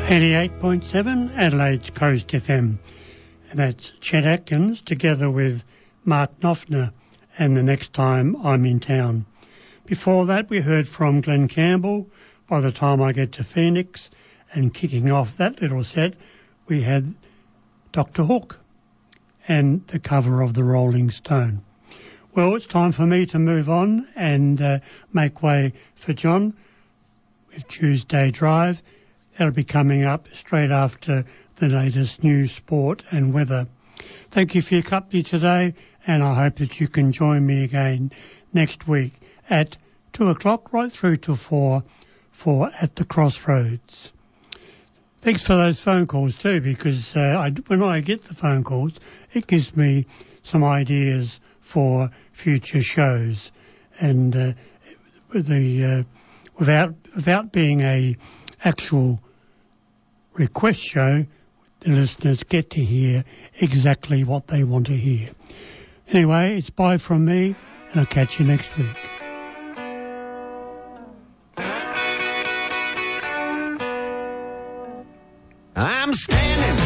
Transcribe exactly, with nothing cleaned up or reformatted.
eighty-eight point seven Adelaide's Coast F M. And that's Chet Atkins together with Mark Knopfler and The Next Time I'm in Town. Before that we heard from Glenn Campbell, By the Time I Get to Phoenix, and kicking off that little set we had Doctor Hook and the cover of the Rolling Stone. Well, it's time for me to move on and uh, make way for John with Tuesday Drive. That'll be coming up straight after the latest news, sport and weather. Thank you for your company today, and I hope that you can join me again next week at two o'clock right through to four for At the Crossroads. Thanks for those phone calls too, because uh, I, when I get the phone calls, it gives me some ideas for future shows, and uh, the uh, without without being a actual request show, the listeners get to hear exactly what they want to hear. Anyway, it's bye from me, and I'll catch you next week. I'm standing